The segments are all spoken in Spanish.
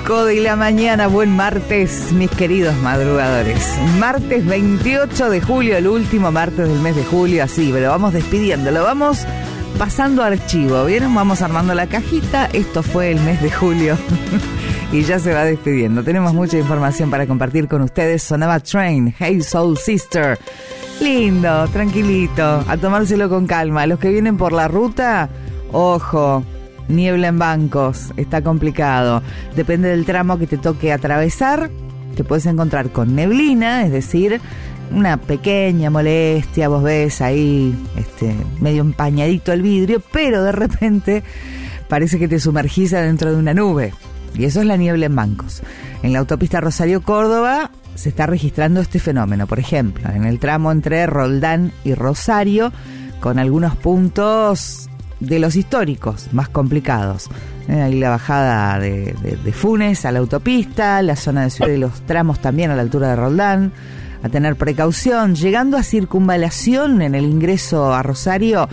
5 de la mañana, buen martes, mis queridos madrugadores. Martes 28 de julio, el último martes del mes de julio, así, lo vamos despidiendo, lo vamos pasando a archivo, ¿vieron? Vamos armando la cajita, esto fue el mes de julio y ya se va despidiendo. Tenemos mucha información para compartir con ustedes. Sonaba Train, Hey Soul Sister. Lindo, tranquilito, a tomárselo con calma. Los que vienen por la ruta, ojo. Niebla en bancos, está complicado. Depende del tramo que te toque atravesar. Te puedes encontrar con neblina, es decir, una pequeña molestia. Vos ves ahí medio empañadito el vidrio, pero de repente parece que te sumergís adentro de una nube. Y eso es la niebla en bancos. En la autopista Rosario-Córdoba se está registrando este fenómeno. Por ejemplo, en el tramo entre Roldán y Rosario, con algunos puntos de los históricos más complicados. Ahí la bajada de Funes a la autopista, la zona de Ciudad de los tramos también a la altura de Roldán, a tener precaución. Llegando a Circunvalación, en el ingreso a Rosario,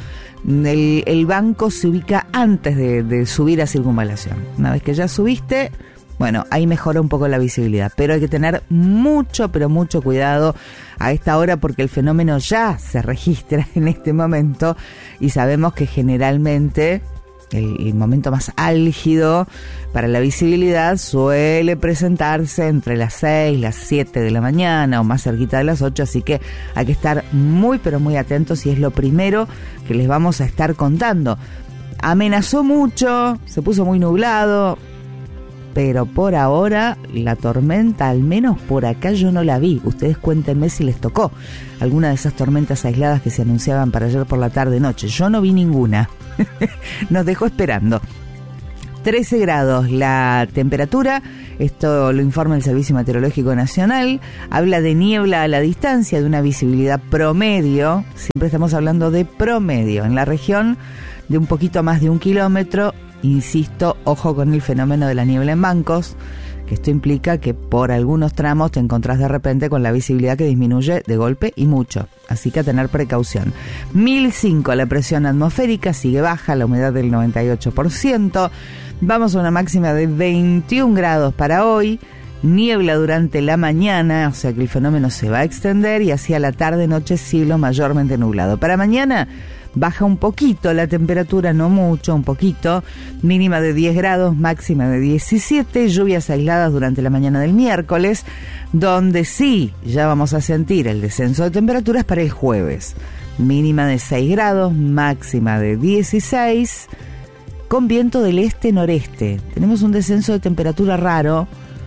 el banco se ubica antes de subir a Circunvalación. Una vez que ya subiste, bueno, ahí mejora un poco la visibilidad, pero hay que tener mucho, pero mucho cuidado a esta hora porque el fenómeno ya se registra en este momento y sabemos que generalmente el momento más álgido para la visibilidad suele presentarse entre las 6, las 7 de la mañana o más cerquita de las 8, así que hay que estar muy, pero muy atentos y es lo primero que les vamos a estar contando. Amenazó mucho, se puso muy nublado, pero por ahora la tormenta, al menos por acá yo no la vi. Ustedes cuéntenme si les tocó alguna de esas tormentas aisladas que se anunciaban para ayer por la tarde-noche. Yo no vi ninguna. Nos dejó esperando. 13 grados la temperatura, esto lo informa el Servicio Meteorológico Nacional. Habla de niebla a la distancia, de una visibilidad promedio, siempre estamos hablando de promedio, en la región de un poquito más de 1 kilómetro. Insisto, ojo con el fenómeno de la niebla en bancos, que esto implica que por algunos tramos te encontrás de repente con la visibilidad que disminuye de golpe y mucho, así que a tener precaución. 1005 la presión atmosférica, sigue baja, la humedad del 98%, vamos a una máxima de 21 grados para hoy, niebla durante la mañana, o sea que el fenómeno se va a extender y hacia la tarde-noche cielo mayormente nublado. Para mañana baja un poquito la temperatura, no mucho, un poquito, mínima de 10 grados, máxima de 17, lluvias aisladas durante la mañana del miércoles, donde sí, ya vamos a sentir el descenso de temperaturas para el jueves, mínima de 6 grados, máxima de 16, con viento del este-noreste. Tenemos un descenso de temperatura raro,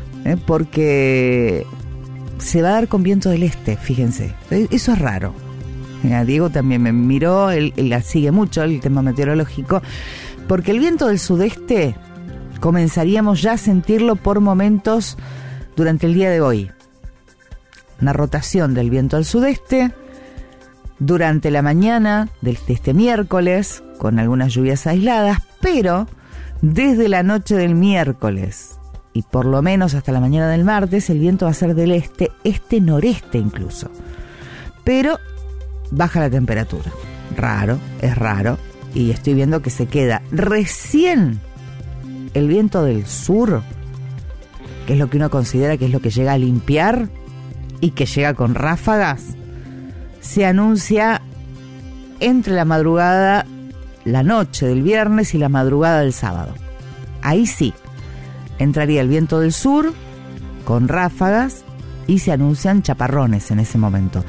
porque se va a dar con viento del este, fíjense, eso es raro. Diego también me miró, él la sigue mucho el tema meteorológico, porque el viento del sudeste comenzaríamos ya a sentirlo por momentos durante el día de hoy. Una rotación del viento al sudeste durante la mañana de este miércoles, con algunas lluvias aisladas, pero desde la noche del miércoles y por lo menos hasta la mañana del martes, el viento va a ser del este-noreste incluso. Pero baja la temperatura. Raro, es raro. Y estoy viendo que se queda recién el viento del sur, que es lo que uno considera que es lo que llega a limpiar y que llega con ráfagas, se anuncia entre la madrugada, la noche del viernes y la madrugada del sábado. Ahí sí, entraría el viento del sur con ráfagas y se anuncian chaparrones en ese momento.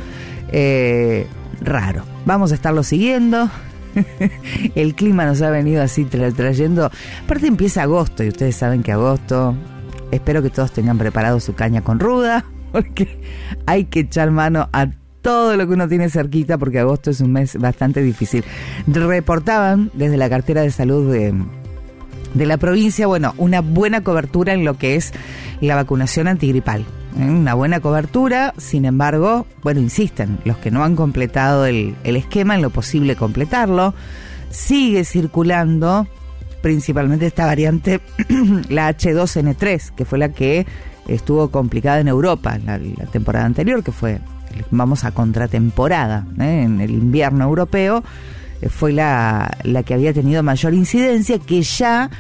Raro. Vamos a estarlo siguiendo. El clima nos ha venido así trayendo. Aparte empieza agosto y ustedes saben que agosto, espero que todos tengan preparado su caña con ruda, porque hay que echar mano a todo lo que uno tiene cerquita, porque agosto es un mes bastante difícil. Reportaban desde la cartera de salud de la provincia, bueno, una buena cobertura en lo que es la vacunación antigripal. Una buena cobertura, sin embargo, bueno, insisten, los que no han completado el esquema, en lo posible completarlo. Sigue circulando principalmente esta variante, la H2N3, que fue la que estuvo complicada en Europa la temporada anterior, que fue, vamos a contratemporada, en el invierno europeo, fue la que había tenido mayor incidencia, que ya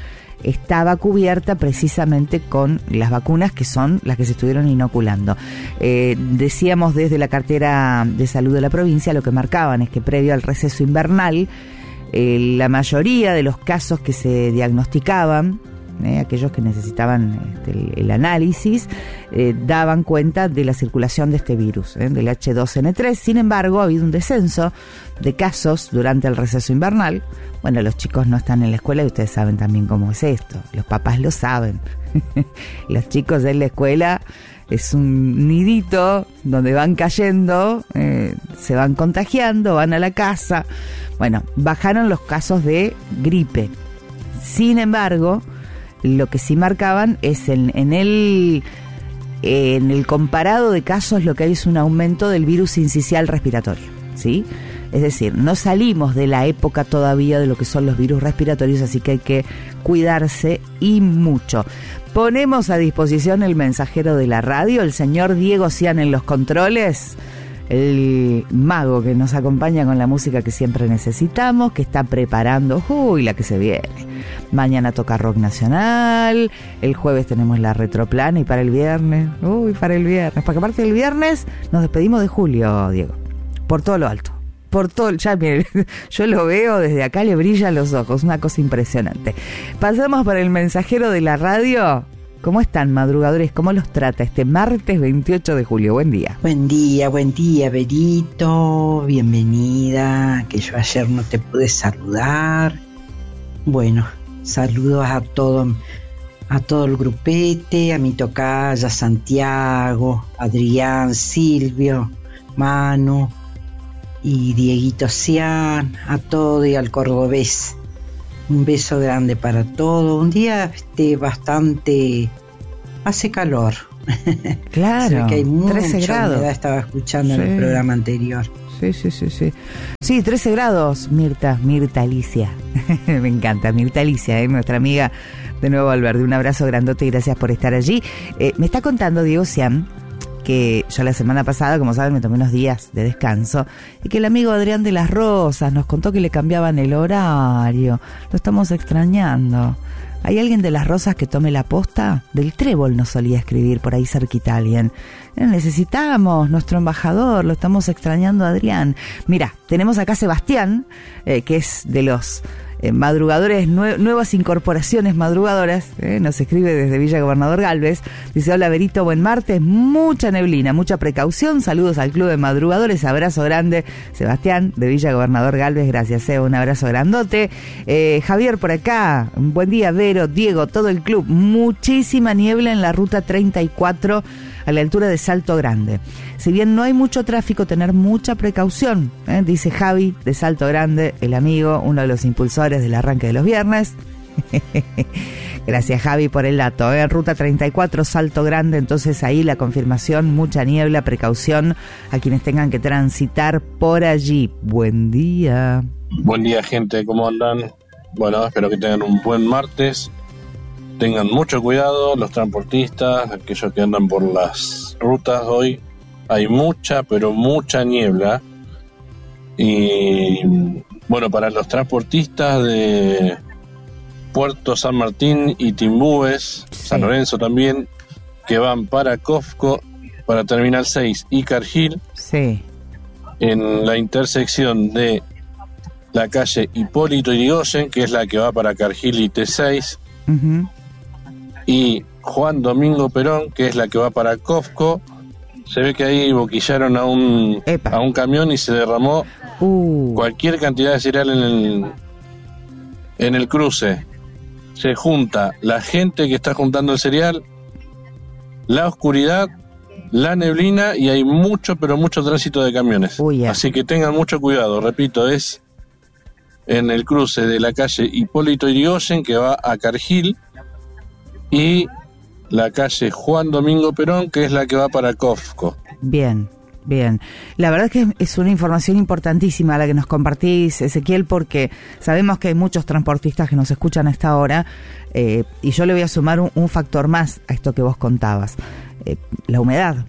estaba cubierta precisamente con las vacunas que son las que se estuvieron inoculando. Decíamos desde la cartera de salud de la provincia, lo que marcaban es que previo al receso invernal, la mayoría de los casos que se diagnosticaban, aquellos que necesitaban el análisis, daban cuenta de la circulación de este virus, del H2N3. Sin embargo, ha habido un descenso de casos durante el receso invernal. Bueno, los chicos no están en la escuela y ustedes saben también cómo es esto. Los papás lo saben. Los chicos en la escuela es un nidito donde van cayendo, se van contagiando, van a la casa. Bueno, bajaron los casos de gripe. Sin embargo, lo que sí marcaban es en el comparado de casos, lo que hay es un aumento del virus sincicial respiratorio, ¿sí? Es decir, no salimos de la época todavía de lo que son los virus respiratorios, así que hay que cuidarse y mucho. Ponemos a disposición el mensajero de la radio, el señor Diego Cian en los controles, el mago que nos acompaña con la música que siempre necesitamos, que está preparando, la que se viene. Mañana toca rock nacional, el jueves tenemos la Retroplana y para el viernes, porque aparte del viernes nos despedimos de julio, Diego, por todo lo alto. Por todo, ya mire, yo lo veo desde acá, le brillan los ojos, una cosa impresionante. Pasamos para el mensajero de la radio. ¿Cómo están, madrugadores? ¿Cómo los trata este martes 28 de julio? Buen día. Buen día, Berito. Bienvenida, que yo ayer no te pude saludar. Bueno, saludos a todo el grupete, a mi tocaya, Santiago, Adrián, Silvio, Manu y Dieguito Cian, a todo y al cordobés. Un beso grande para todo. Un día bastante... hace calor. Claro, que hay 13 grados. Estaba escuchando en el programa anterior. Sí, 13 grados, Mirta Alicia. Me encanta, Mirta Alicia, nuestra amiga de Nuevo Valverde. Un abrazo grandote y gracias por estar allí. Me está contando Diego Cian que yo la semana pasada, como saben, me tomé unos días de descanso y que el amigo Adrián de las Rosas nos contó que le cambiaban el horario. Lo estamos extrañando. ¿Hay alguien de las Rosas que tome la posta? Del Trébol nos solía escribir por ahí cerquita alguien. Necesitamos nuestro embajador, lo estamos extrañando, Adrián. Mira, tenemos acá a Sebastián, que es de los madrugadores, nuevas incorporaciones madrugadoras, nos escribe desde Villa Gobernador Galvez. Dice: hola Berito, buen martes, mucha neblina, mucha precaución, saludos al club de madrugadores, abrazo grande. Sebastián de Villa Gobernador Galvez, gracias, un abrazo grandote. Javier por acá, buen día Vero, Diego, todo el club, muchísima niebla en la ruta 34 a la altura de Salto Grande. Si bien no hay mucho tráfico, tener mucha precaución, dice Javi de Salto Grande, el amigo, uno de los impulsores del arranque de los viernes. Gracias Javi por el dato, ruta 34 Salto Grande, entonces ahí la confirmación, mucha niebla, precaución a quienes tengan que transitar por allí. Buen día. Buen día gente, ¿cómo andan? Bueno, espero que tengan un buen martes. Tengan mucho cuidado los transportistas, aquellos que andan por las rutas. Hoy hay mucha, pero mucha niebla. Y bueno, para los transportistas de Puerto San Martín y Timbúes, sí, San Lorenzo también, que van para Cofco, para Terminal 6 y Cargill, sí, en la intersección de la calle Hipólito Yrigoyen, que es la que va para Cargill y T6, y Juan Domingo Perón, que es la que va para Cofco. Se ve que ahí boquillaron a un camión y se derramó cualquier cantidad de cereal en el cruce. Se junta la gente que está juntando el cereal, la oscuridad, la neblina, y hay mucho, pero mucho tránsito de camiones. Así que tengan mucho cuidado. Repito, es en el cruce de la calle Hipólito Yrigoyen, que va a Cargill, y la calle Juan Domingo Perón, que es la que va para Cofco. Bien. La verdad es que es una información importantísima la que nos compartís, Ezequiel, porque sabemos que hay muchos transportistas que nos escuchan a esta hora, y yo le voy a sumar un factor más a esto que vos contabas, la humedad.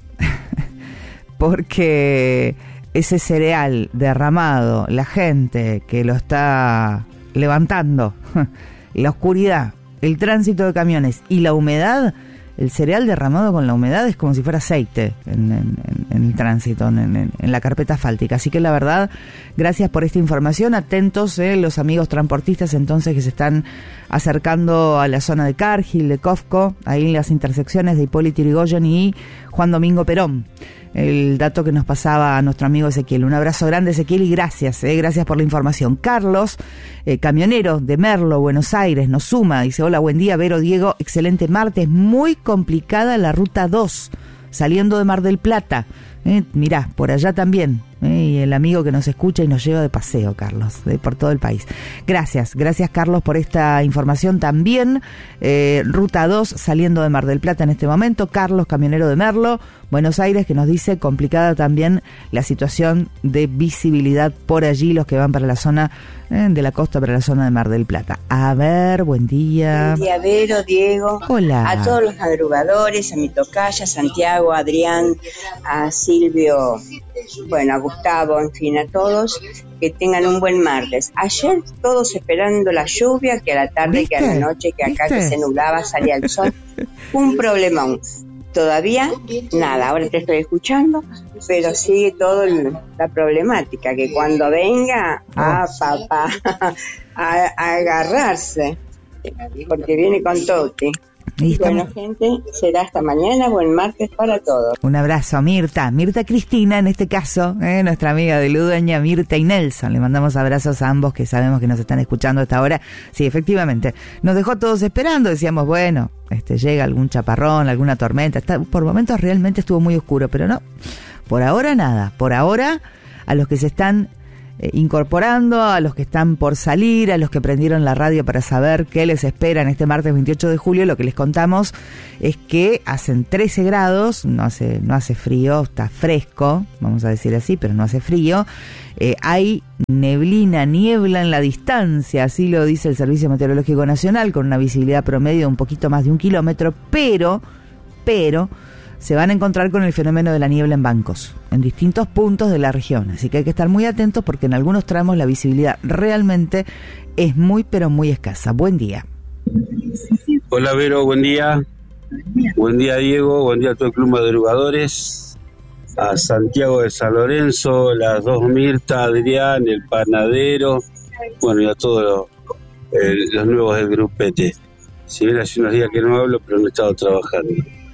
Porque ese cereal derramado, la gente que lo está levantando, la oscuridad, el tránsito de camiones y la humedad, el cereal derramado con la humedad es como si fuera aceite en el tránsito, en la carpeta asfáltica. Así que la verdad, gracias por esta información. Atentos los amigos transportistas entonces que se están acercando a la zona de Cargill, de Cofco, ahí en las intersecciones de Hipólito Yrigoyen y Juan Domingo Perón. El dato que nos pasaba a nuestro amigo Ezequiel. Un abrazo grande, Ezequiel, y gracias por la información. Carlos, camionero de Merlo, Buenos Aires, nos suma, dice: hola, buen día, Vero, Diego, excelente martes, muy complicada la ruta 2, saliendo de Mar del Plata. Mirá, por allá también, y el amigo que nos escucha y nos lleva de paseo, Carlos, por todo el país. Gracias Carlos por esta información también. Ruta 2 saliendo de Mar del Plata en este momento. Carlos, camionero de Merlo, Buenos Aires, que nos dice complicada también la situación de visibilidad por allí, los que van para la zona de la costa, para la zona de Mar del Plata. A ver, buen día. Buen día, Vero, Diego. Hola. A todos los madrugadores, a mi tocaya, Santiago, a Adrián, a Silvio, bueno, a Gustavo, en fin, a todos, que tengan un buen martes. Ayer todos esperando la lluvia, que a la tarde, ¿viste? Que a la noche, que acá que se nublaba, salía el sol. Un problemón. Todavía nada, ahora te estoy escuchando, pero sigue todo la problemática, que cuando venga, papá, a agarrarse, porque viene con toque. Bueno, gente, será hasta mañana, buen martes para todos. Un abrazo a Mirta Cristina, en este caso, nuestra amiga de Ludueña, Mirta y Nelson. Le mandamos abrazos a ambos, que sabemos que nos están escuchando a esta hora. Sí, efectivamente, nos dejó todos esperando, decíamos, bueno, llega algún chaparrón, alguna tormenta. Por momentos realmente estuvo muy oscuro, pero no, por ahora nada. Por ahora, a los que se están incorporando, a los que están por salir, a los que prendieron la radio para saber qué les espera en este martes 28 de julio, lo que les contamos es que hacen 13 grados, no hace frío, está fresco, vamos a decir así, pero no hace frío. Hay niebla en la distancia, así lo dice el Servicio Meteorológico Nacional, con una visibilidad promedio de un poquito más de 1 kilómetro, pero se van a encontrar con el fenómeno de la niebla en bancos, en distintos puntos de la región. Así que hay que estar muy atentos porque en algunos tramos la visibilidad realmente es muy, pero muy escasa. Buen día. Hola, Vero, buen día. Buen día, Diego. Buen día a todo el Club Madrugadores. A Santiago de San Lorenzo, las dos Mirta, Adrián, el panadero. Bueno, y a todos los nuevos del grupete. Si bien hace unos días que no hablo, pero no he estado trabajando.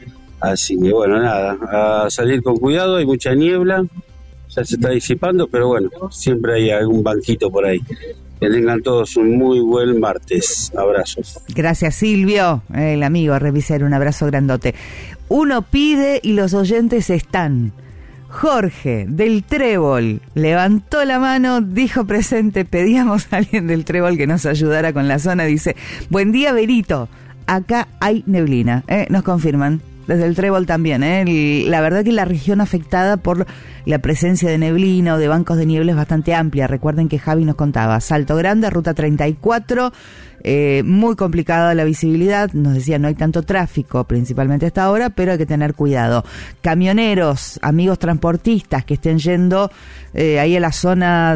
Así que bueno, nada, a salir con cuidado, hay mucha niebla, ya se está disipando, pero bueno, siempre hay algún banquito por ahí. Que tengan todos un muy buen martes. Abrazos. Gracias, Silvio, el amigo revisar, un abrazo grandote. Uno pide y los oyentes están. Jorge, del Trébol, levantó la mano, dijo presente, pedíamos a alguien del Trébol que nos ayudara con la zona, dice, buen día, Verito, acá hay neblina, nos confirman. Desde el Trébol también, la verdad que la región afectada por la presencia de neblina o de bancos de niebla es bastante amplia. Recuerden que Javi nos contaba, Salto Grande, ruta 34, muy complicada la visibilidad, nos decía no hay tanto tráfico, principalmente a esta hora, pero hay que tener cuidado. Camioneros, amigos transportistas que estén yendo ahí a la zona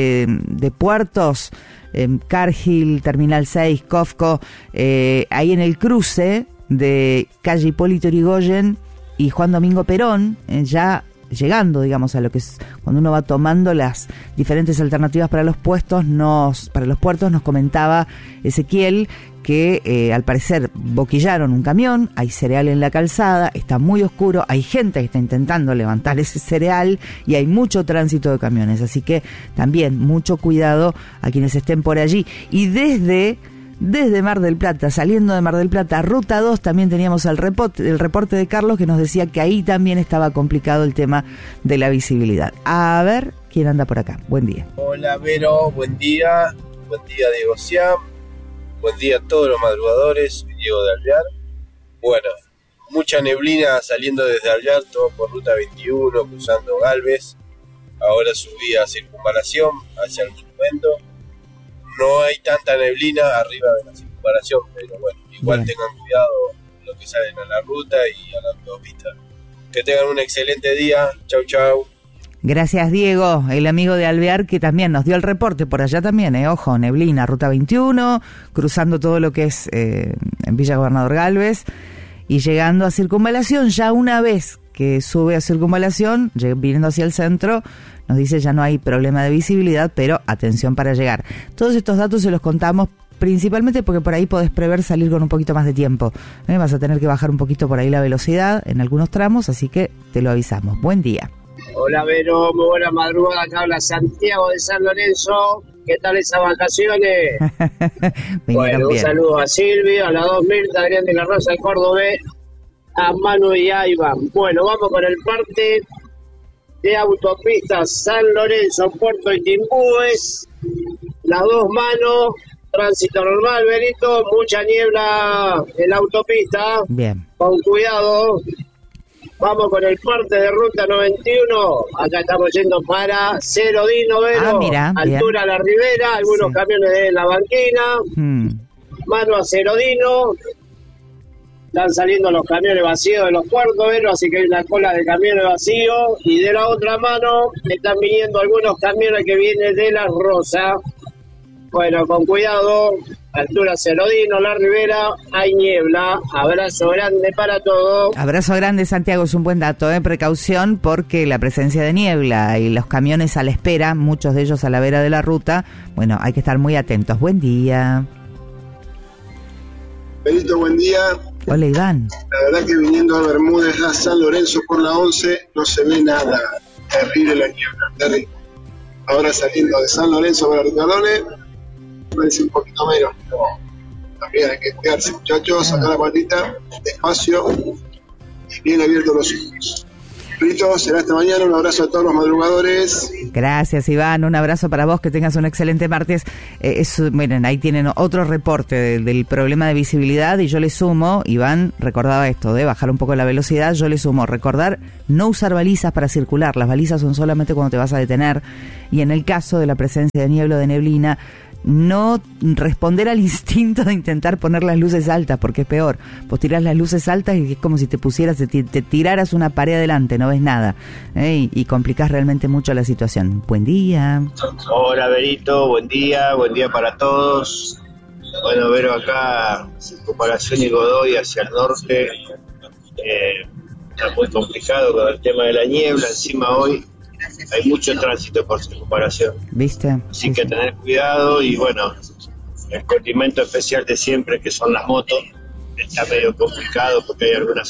de puertos, Cargill, Terminal 6, Cofco, ahí en el cruce de calle Hipólito Yrigoyen y Juan Domingo Perón, ya llegando, digamos, a lo que es cuando uno va tomando las diferentes alternativas para los puertos, nos comentaba Ezequiel que al parecer boquillaron un camión, hay cereal en la calzada, está muy oscuro, hay gente que está intentando levantar ese cereal y hay mucho tránsito de camiones, así que también mucho cuidado a quienes estén por allí. Y desde Mar del Plata, saliendo de Mar del Plata, ruta 2, también teníamos el reporte de Carlos que nos decía que ahí también estaba complicado el tema de la visibilidad. A ver quién anda por acá. Buen día. Hola, Vero, buen día. Buen día, Diego Siam. Buen día a todos los madrugadores. Soy Diego de Alvear. Bueno, mucha neblina saliendo desde Alvear, todo por ruta 21, cruzando Galvez. Ahora subí a Circunvalación hacia el monumento. No hay tanta neblina arriba de la circunvalación, pero bueno, igual tengan cuidado los que salen a la ruta y a la autopista. Que tengan un excelente día. Chau, chau. Gracias, Diego, el amigo de Alvear, que también nos dio el reporte por allá también, ojo, neblina, ruta 21, cruzando todo lo que es en Villa Gobernador Galvez y llegando a Circunvalación. Ya una vez que sube a Circunvalación, viniendo hacia el centro, nos dice ya no hay problema de visibilidad, pero atención para llegar. Todos estos datos se los contamos principalmente porque por ahí podés prever salir con un poquito más de tiempo. Vas a tener que bajar un poquito por ahí la velocidad en algunos tramos, así que te lo avisamos. Buen día. Hola Vero, muy buena madrugada, acá habla Santiago de San Lorenzo. ¿Qué tal esas vacaciones? Bueno, un saludo a Silvio, a las dos Mirta, Adrián de la Rosa, el Córdoba, a Manu y a Iván. Bueno, vamos con el parte de autopistas San Lorenzo, Puerto y Timbúes. Las dos manos, tránsito normal, Benito, mucha niebla en la autopista. Bien. Con cuidado. Vamos con el parte de ruta 91. Acá estamos yendo para Cerodino, Vero. Mira, altura bien. a la Ribera, algunos camiones de la banquina. Mano a Cerodino. Están saliendo los camiones vacíos de los puertos, Vero, así que hay una cola de camiones vacíos. Y de la otra mano están viniendo algunos camiones que vienen de La Rosa. Bueno, con cuidado, altura Cerodino, la Ribera, hay niebla. Abrazo grande para todos. Abrazo grande, Santiago, es un buen dato, precaución, porque la presencia de niebla y los camiones a la espera, muchos de ellos a la vera de la ruta, bueno, hay que estar muy atentos. Buen día. Benito, buen día. Hola, Iván. La verdad que viniendo a Bermúdez a San Lorenzo por la 11 no se ve nada. Terrible la niebla, terrible. Ahora saliendo de San Lorenzo para Ricardone, parece un poquito menos, pero también hay que quedarse, muchachos, sacar la patita, despacio y bien abiertos los ojos. Listo, será hasta mañana, un abrazo a todos los madrugadores. Gracias, Iván, un abrazo para vos, que tengas un excelente martes. Miren, ahí tienen otro reporte del problema de visibilidad y yo le sumo, Iván recordaba esto de bajar un poco la velocidad, yo le sumo recordar no usar balizas para circular, las balizas son solamente cuando te vas a detener, y en el caso de la presencia de niebla o de neblina, no responder al instinto de intentar poner las luces altas, porque es peor. Vos tirás las luces altas y es como si te pusieras, te tiraras una pared adelante, no ves nada, y complicás realmente mucho la situación. Buen día. Hola, Berito, buen día para todos. Bueno, Vero, acá, Circunvalación y Godoy hacia el norte, está muy complicado con el tema de la niebla. Encima hoy hay mucho tránsito por Circunvalación. ¿Viste? Así que tener cuidado y bueno, el condimento especial de siempre, que son las motos, está medio complicado porque hay algunas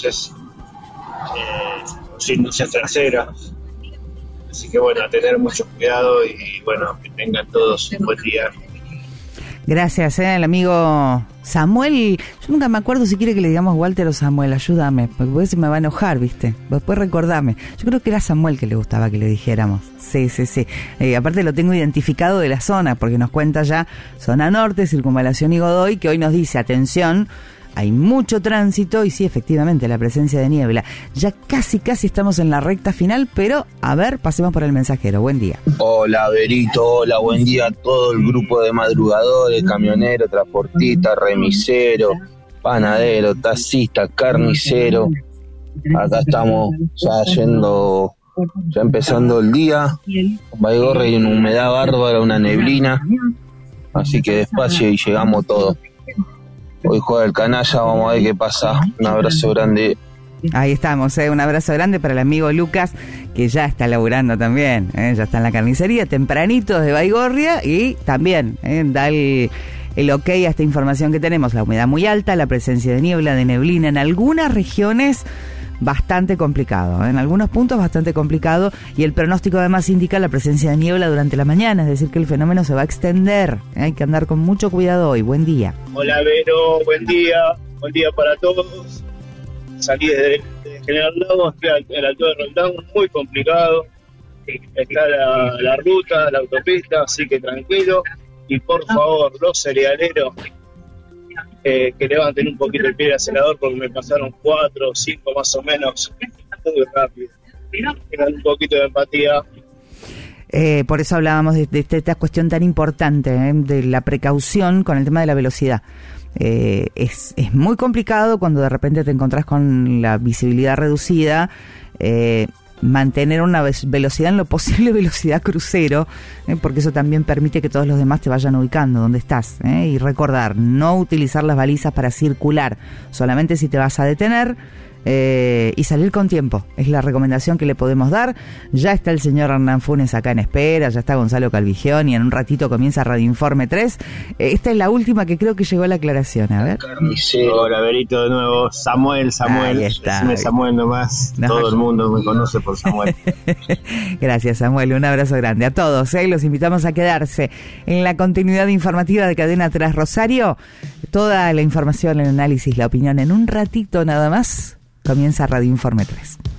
sin luces traseras. Así que bueno, a tener mucho cuidado y bueno, que tengan todos un buen día. Gracias, el amigo Samuel. Yo nunca me acuerdo si quiere que le digamos Walter o Samuel, ayúdame, porque se me va a enojar, ¿viste? Después recordame. Yo creo que era Samuel que le gustaba que le dijéramos. Sí. Aparte lo tengo identificado de la zona, porque nos cuenta ya zona norte, Circunvalación y Godoy, que hoy nos dice, atención, hay mucho tránsito y sí, efectivamente, la presencia de niebla. Ya casi estamos en la recta final, pero a ver, pasemos por el mensajero. Buen día. Hola, Berito, hola, buen día a todo el grupo de madrugadores, camionero, transportista, remisero, panadero, taxista, carnicero. Acá estamos ya empezando el día. Baigorre y una humedad bárbara, una neblina. Así que despacio y llegamos todos. Hoy juega el Canalla, vamos a ver qué pasa. Un abrazo grande. Ahí estamos, un abrazo grande para el amigo Lucas, que ya está laburando también, ya está en la carnicería, tempranito de Baigorria, y también da el ok a esta información que tenemos. La humedad muy alta, la presencia de niebla, de neblina en algunas regiones, bastante complicado, en algunos puntos bastante complicado, y el pronóstico además indica la presencia de niebla durante la mañana, es decir que el fenómeno se va a extender, hay que andar con mucho cuidado hoy. Buen día. Hola Vero, buen día para todos. Salí desde General Lago, estoy a la altura de Roldán, muy complicado, está la ruta, la autopista, así que tranquilo, y por favor, los cerealeros, que levanten un poquito el pie del acelerador, porque me pasaron 4 o 5 más o menos, muy rápido. Tengan un poquito de empatía. Por eso hablábamos de esta cuestión tan importante, de la precaución con el tema de la velocidad. Es muy complicado cuando de repente te encontrás con la visibilidad reducida. mantener una velocidad en lo posible, velocidad crucero, porque eso también permite que todos los demás te vayan ubicando donde estás, y recordar, no utilizar las balizas para circular, solamente si te vas a detener, y salir con tiempo, es la recomendación que le podemos dar. Ya está el señor Hernán Funes acá en espera, ya está Gonzalo Calvigión y en un ratito comienza Radio Informe 3. Esta es la última que creo que llegó a la aclaración, a ver. Hola, Berito, de nuevo. Samuel. Ahí está. Decime Samuel nomás, no, todo el mundo me conoce por Samuel. Gracias, Samuel, un abrazo grande a todos, los invitamos a quedarse en la continuidad informativa de Cadena Tras Rosario. Toda la información, el análisis, la opinión en un ratito nada más. Comienza Radio Informe 3.